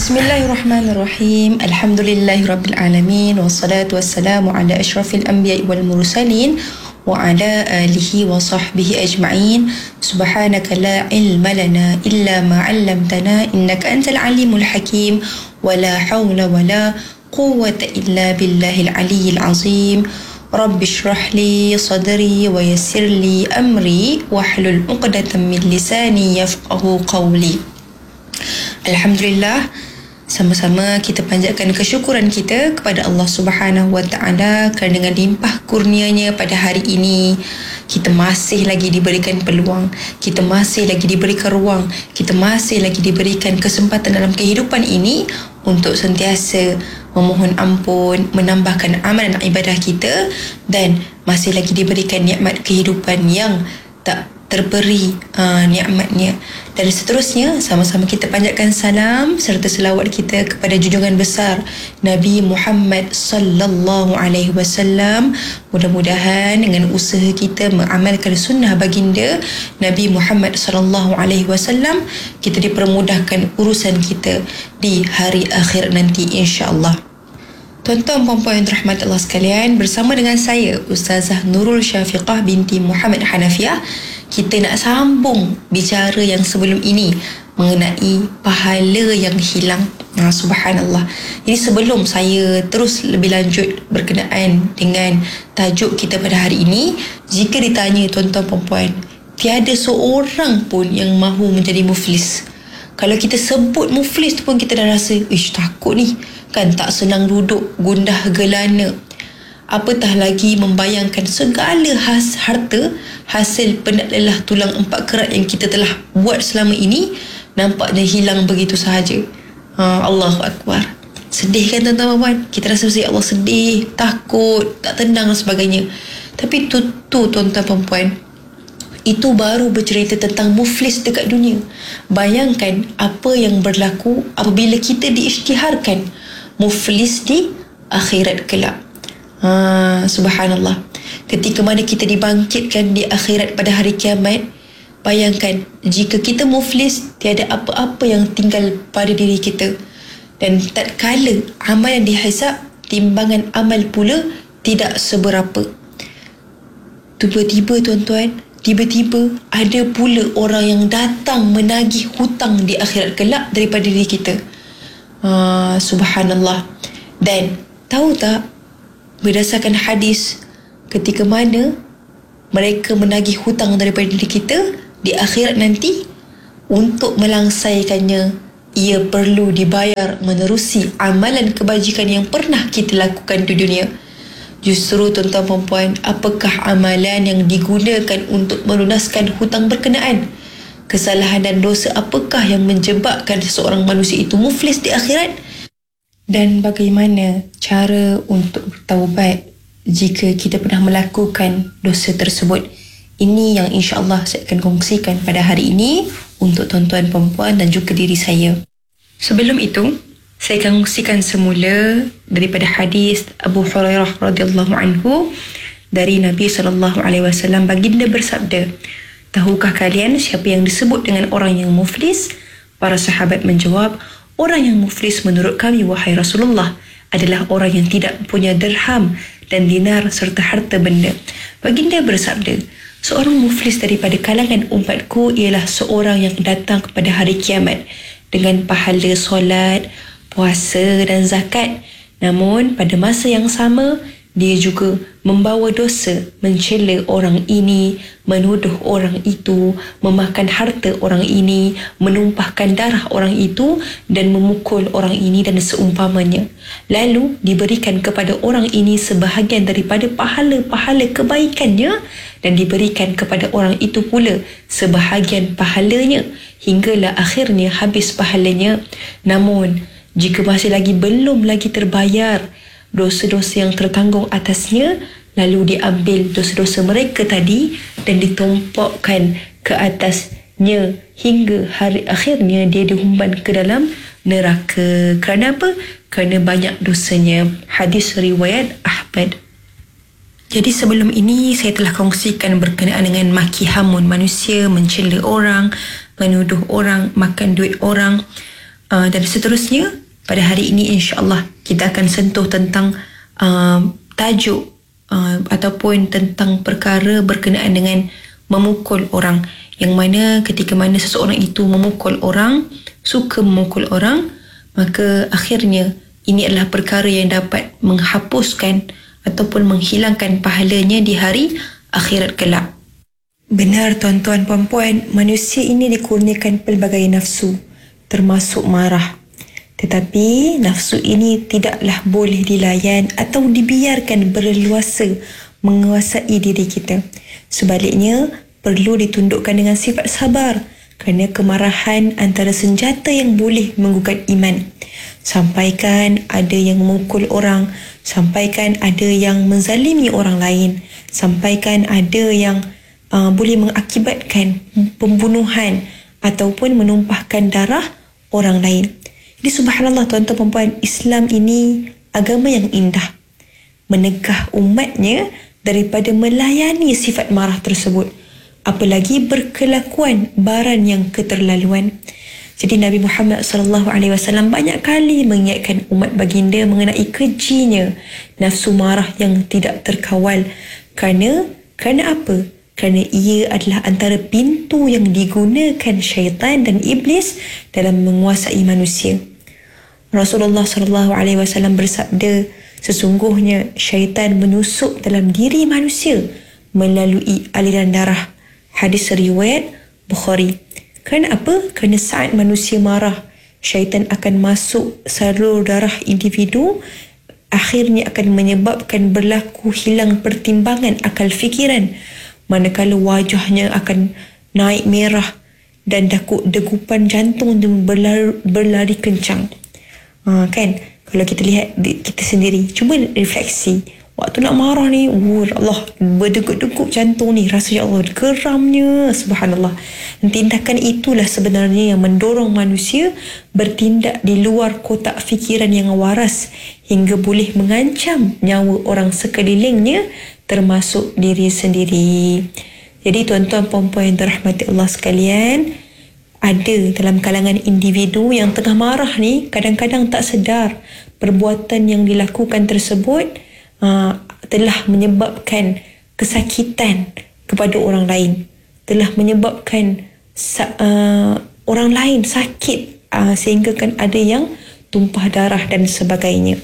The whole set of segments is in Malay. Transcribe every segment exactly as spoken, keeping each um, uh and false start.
Bismillahirrahmanirrahim. Alhamdulillahirabbil wassalatu wassalamu ala asyrafil anbiya'i wal mursalin wa ala alihi wa sahbihi ajma'in. Subhanaka la ilma lana illa ma 'allamtana innaka antal alimul hakim wa la hawla wa la quwwata illa billahil aliyyil azim. Rabbi shrah li sadri wa yassir li amri wahlul 'uqdatam min lisani yafqahu qawli. Alhamdulillah, sama-sama kita panjatkan kesyukuran kita kepada Allah Subhanahu Wa Taala kerana dengan limpah kurnianya pada hari ini kita masih lagi diberikan peluang, kita masih lagi diberikan ruang, kita masih lagi diberikan kesempatan dalam kehidupan ini untuk sentiasa memohon ampun, menambahkan amalan ibadah kita, dan masih lagi diberikan nikmat kehidupan yang tak terberi uh, nikmatnya. Dan seterusnya, sama-sama kita panjatkan salam serta selawat kita kepada junjungan besar Nabi Muhammad sallallahu alaihi wasallam. Mudah-mudahan dengan usaha kita mengamalkan sunnah baginda Nabi Muhammad sallallahu alaihi wasallam, kita dipermudahkan urusan kita di hari akhir nanti, insya-Allah. Tuan-tuan puan-puan yang dirahmati Allah sekalian, bersama dengan saya Ustazah Nurul Syafiqah binti Muhammad Hanafiah, kita nak sambung bicara yang sebelum ini mengenai pahala yang hilang. Nah, subhanallah. Jadi sebelum saya terus lebih lanjut berkenaan dengan tajuk kita pada hari ini, jika ditanya tuan-tuan puan-puan, tiada seorang pun yang mahu menjadi muflis. Kalau kita sebut muflis tu pun kita dah rasa, ish, takut ni. Kan tak senang duduk, gundah gelana. Apatah lagi membayangkan segala has, harta hasil penat lelah tulang empat kerat yang kita telah buat selama ini nampaknya hilang begitu sahaja. Ha, Allahu Akbar. Sedih kan tuan-tuan puan? Kita rasa ya Allah, sedih, takut, tak tenang dan sebagainya. Tapi tu, tu tuan-tuan puan, itu baru bercerita tentang muflis dekat dunia. Bayangkan apa yang berlaku apabila kita diisytiharkan muflis di akhirat kelak. Ha, subhanallah. Ketika mana kita dibangkitkan di akhirat pada hari kiamat, bayangkan jika kita muflis, tiada apa-apa yang tinggal pada diri kita. Dan tatkala amalan dihisab, timbangan amal pula tidak seberapa. Tiba-tiba tuan-tuan, tiba-tiba ada pula orang yang datang menagih hutang di akhirat kelak daripada diri kita. Ha, subhanallah. Dan tahu tak, berdasarkan hadis, ketika mana mereka menagih hutang daripada diri kita di akhirat nanti, untuk melangsaikannya ia perlu dibayar menerusi amalan kebajikan yang pernah kita lakukan di dunia. Justru tuan-tuan dan puan, apakah amalan yang digunakan untuk melunaskan hutang berkenaan? Kesalahan dan dosa apakah yang menjebakkan seseorang manusia itu muflis di akhirat? Dan bagaimana cara untuk bertaubat jika kita pernah melakukan dosa tersebut? Ini yang insya-Allah saya akan kongsikan pada hari ini untuk tuan-tuan perempuan dan juga diri saya. Sebelum itu, saya akan kongsikan semula daripada hadis Abu Hurairah radhiyallahu anhu dari Nabi sallallahu alaihi wasallam. Baginda bersabda, "Tahukah kalian siapa yang disebut dengan orang yang muflis?" Para sahabat menjawab, "Orang yang muflis menurut kami, wahai Rasulullah, adalah orang yang tidak punya dirham dan dinar serta harta benda." Baginda bersabda, "Seorang muflis daripada kalangan umatku ialah seorang yang datang kepada hari kiamat dengan pahala solat, puasa dan zakat. Namun pada masa yang sama, dia juga membawa dosa, mencela orang ini, menuduh orang itu, memakan harta orang ini, menumpahkan darah orang itu dan memukul orang ini dan seumpamanya. Lalu diberikan kepada orang ini sebahagian daripada pahala-pahala kebaikannya dan diberikan kepada orang itu pula sebahagian pahalanya hinggalah akhirnya habis pahalanya. Namun jika masih lagi belum lagi terbayar dosa-dosa yang tertanggung atasnya, lalu diambil dosa-dosa mereka tadi dan ditumpukkan ke atasnya hingga hari akhirnya dia dihumban ke dalam neraka. Kerana apa? Kerana banyak dosanya. Hadis riwayat Ahmad. Jadi sebelum ini saya telah kongsikan berkenaan dengan maki hamun manusia, mencela orang, menuduh orang, makan duit orang. uh, dan seterusnya. Pada hari ini insya-Allah kita akan sentuh tentang uh, tajuk uh, ataupun tentang perkara berkenaan dengan memukul orang, yang mana ketika mana seseorang itu memukul orang, suka memukul orang, maka akhirnya ini adalah perkara yang dapat menghapuskan ataupun menghilangkan pahalanya di hari akhirat kelak. Benar tuan-tuan puan-puan, manusia ini dikurniakan pelbagai nafsu, termasuk marah. Tetapi nafsu ini tidaklah boleh dilayan atau dibiarkan berleluasa menguasai diri kita. Sebaliknya, perlu ditundukkan dengan sifat sabar, kerana kemarahan antara senjata yang boleh menggugat iman. Sampaikan ada yang memukul orang, sampaikan ada yang menzalimi orang lain, sampaikan ada yang uh, boleh mengakibatkan pembunuhan ataupun menumpahkan darah orang lain. Jadi subhanallah tuan-tuan perempuan, Islam ini agama yang indah, menegah umatnya daripada melayani sifat marah tersebut, apalagi berkelakuan baran yang keterlaluan. Jadi Nabi Muhammad sallallahu alaihi wasallam banyak kali mengingatkan umat baginda mengenai kejinya nafsu marah yang tidak terkawal. Kerana kerana apa? Kerana ia adalah antara pintu yang digunakan syaitan dan iblis dalam menguasai manusia. Rasulullah sallallahu alaihi wasallam bersabda, sesungguhnya syaitan menusuk dalam diri manusia melalui aliran darah. Hadis riwayat Bukhari. Kerana apa? Kerana saat manusia marah, syaitan akan masuk salur darah individu, akhirnya akan menyebabkan berlaku hilang pertimbangan akal fikiran, manakala wajahnya akan naik merah dan dakuk degupan jantung berlari, berlari kencang. Ha, kan? Kalau kita lihat kita sendiri, cuba refleksi. Waktu nak marah ni, oh Allah, berdegup-degup jantung ni, rasa ya Allah, geramnya, subhanallah. Tindakan itulah sebenarnya yang mendorong manusia bertindak di luar kotak fikiran yang waras, hingga boleh mengancam nyawa orang sekelilingnya, termasuk diri sendiri. Jadi tuan-tuan puan-puan yang dirahmati Allah sekalian, ada dalam kalangan individu yang tengah marah ni, kadang-kadang tak sedar perbuatan yang dilakukan tersebut uh, telah menyebabkan kesakitan kepada orang lain, telah menyebabkan uh, orang lain sakit, uh, sehingga kan ada yang tumpah darah dan sebagainya.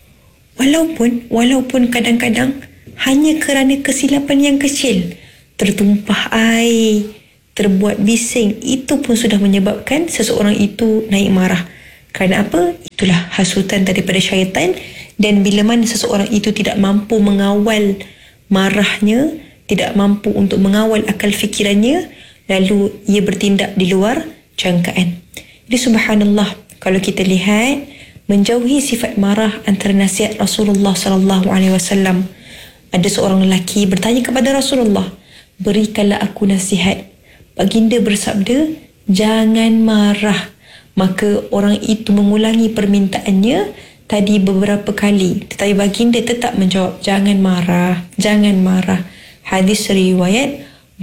Walaupun walaupun kadang-kadang hanya kerana kesilapan yang kecil, tertumpah air, terbuat bising, itu pun sudah menyebabkan seseorang itu naik marah. Kerana apa? Itulah hasutan daripada syaitan. Dan bila mana seseorang itu tidak mampu mengawal marahnya, tidak mampu untuk mengawal akal fikirannya, lalu ia bertindak di luar jangkaan. Jadi subhanallah, kalau kita lihat, menjauhi sifat marah antara nasihat Rasulullah sallallahu alaihi wasallam. Ada seorang lelaki bertanya kepada Rasulullah, berikanlah aku nasihat. Baginda bersabda, jangan marah. Maka orang itu mengulangi permintaannya tadi beberapa kali, tetapi baginda tetap menjawab, jangan marah, jangan marah. Hadis riwayat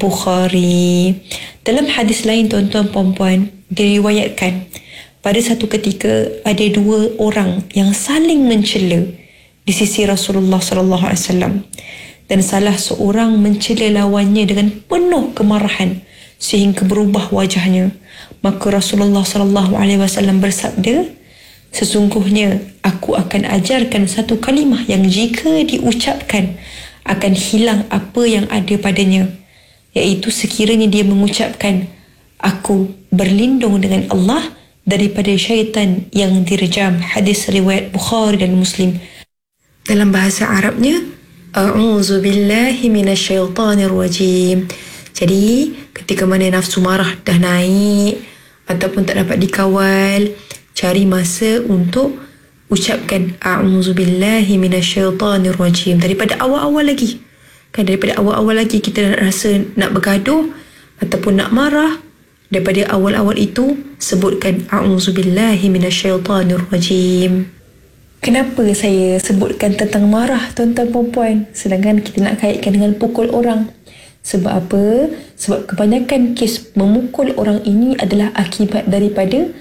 Bukhari. Dalam hadis lain tuan-tuan puan-puan, diriwayatkan pada satu ketika ada dua orang yang saling mencela di sisi Rasulullah sallallahu alaihi wasallam, dan salah seorang mencela lawannya dengan penuh kemarahan sehingga berubah wajahnya. Maka Rasulullah sallallahu alaihi wasallam bersabda, sesungguhnya aku akan ajarkan satu kalimah yang jika diucapkan akan hilang apa yang ada padanya, iaitu sekiranya dia mengucapkan, aku berlindung dengan Allah daripada syaitan yang direjam. Hadis riwayat Bukhari dan Muslim. Dalam bahasa Arabnya, a'udzu billahi minasyaitonir rajim. Jadi ketika mana nafsu marah dah naik ataupun tak dapat dikawal, cari masa untuk ucapkan a'udzubillahi minasyaitonir rajim daripada awal-awal lagi. Kan daripada awal-awal lagi kita rasa nak bergaduh ataupun nak marah, daripada awal-awal itu sebutkan a'udzubillahi minasyaitonir rajim. Kenapa saya sebutkan tentang marah tuan-tuan puan-puan, sedangkan kita nak kaitkan dengan pukul orang? Sebab apa? Sebab kebanyakan kes memukul orang ini adalah akibat daripada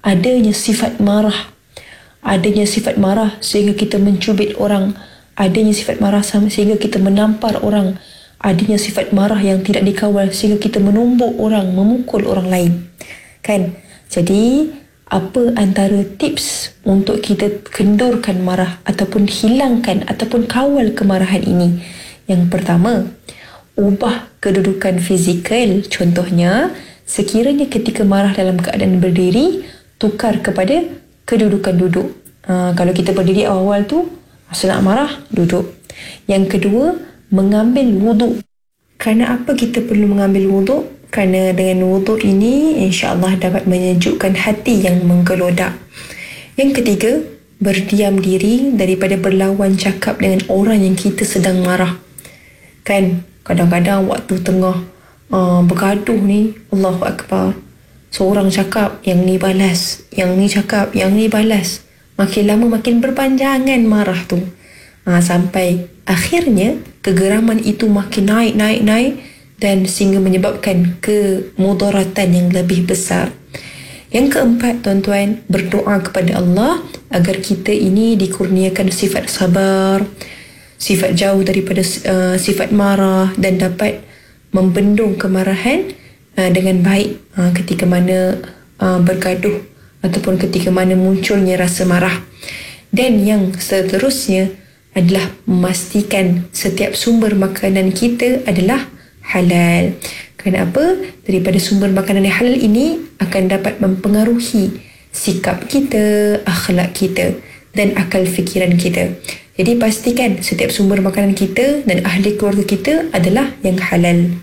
adanya sifat marah. Adanya sifat marah sehingga kita mencubit orang. Adanya sifat marah sehingga kita menampar orang. Adanya sifat marah yang tidak dikawal sehingga kita menumbuk orang, memukul orang lain. Kan? Jadi, apa antara tips untuk kita kendurkan marah ataupun hilangkan ataupun kawal kemarahan ini? Yang pertama, ubah kedudukan fizikal. Contohnya, sekiranya ketika marah dalam keadaan berdiri, tukar kepada kedudukan duduk. Ha, kalau kita berdiri awal-awal tu, masa nak marah, duduk. Yang kedua, mengambil wuduk. Kerana apa kita perlu mengambil wuduk? Kerana dengan wuduk ini, insya-Allah dapat menyejukkan hati yang menggelodak. Yang ketiga, berdiam diri daripada berlawan cakap dengan orang yang kita sedang marah. Kan, kadang-kadang waktu tengah uh, bergaduh ni, Allahu Akbar, seorang cakap, yang ni balas, yang ni cakap, yang ni balas. Makin lama makin berpanjangan marah tu. Ha, sampai akhirnya kegeraman itu makin naik, naik, naik dan sehingga menyebabkan kemudaratan yang lebih besar. Yang keempat, tuan-tuan, berdoa kepada Allah agar kita ini dikurniakan sifat sabar, sifat jauh daripada uh, sifat marah dan dapat membendung kemarahan uh, dengan baik uh, ketika mana uh, bergaduh ataupun ketika mana munculnya rasa marah. Dan yang seterusnya adalah memastikan setiap sumber makanan kita adalah halal. Kenapa? Daripada sumber makanan yang halal ini akan dapat mempengaruhi sikap kita, akhlak kita dan akal fikiran kita. Jadi pastikan setiap sumber makanan kita dan ahli keluarga kita adalah yang halal.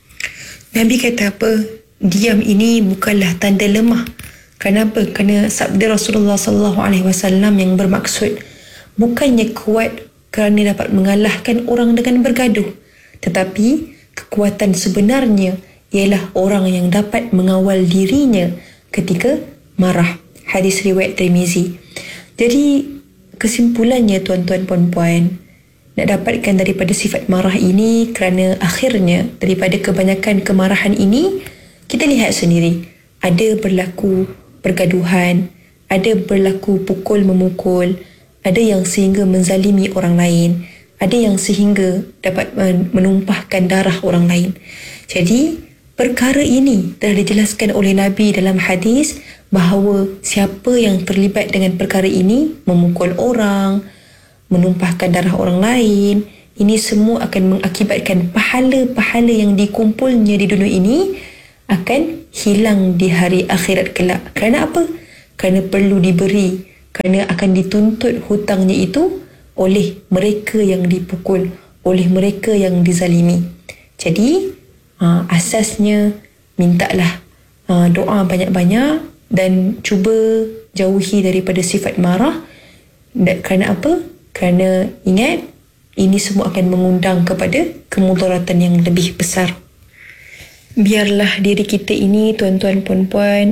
Nabi kata apa? Diam ini bukanlah tanda lemah. Kenapa? Kerana sabda Rasulullah sallallahu alaihi wasallam yang bermaksud bukannya kuat kerana dapat mengalahkan orang dengan bergaduh, tetapi kekuatan sebenarnya ialah orang yang dapat mengawal dirinya ketika marah. Hadis riwayat Tirmizi. Jadi kesimpulannya tuan-tuan puan-puan, nak dapatkan daripada sifat marah ini kerana akhirnya daripada kebanyakan kemarahan ini kita lihat sendiri ada berlaku pergaduhan, ada berlaku pukul memukul, ada yang sehingga menzalimi orang lain, ada yang sehingga dapat menumpahkan darah orang lain. Jadi perkara ini telah dijelaskan oleh Nabi dalam hadis bahawa siapa yang terlibat dengan perkara ini, memukul orang, menumpahkan darah orang lain, ini semua akan mengakibatkan pahala-pahala yang dikumpulnya di dunia ini akan hilang di hari akhirat kelak. Kerana apa? Kerana perlu diberi, kerana akan dituntut hutangnya itu oleh mereka yang dipukul, oleh mereka yang dizalimi. Jadi uh, asasnya mintalah uh, doa banyak-banyak dan cuba jauhi daripada sifat marah. Dan kerana apa? Kerana ingat, ini semua akan mengundang kepada kemudaratan yang lebih besar. Biarlah diri kita ini, tuan-tuan puan-puan,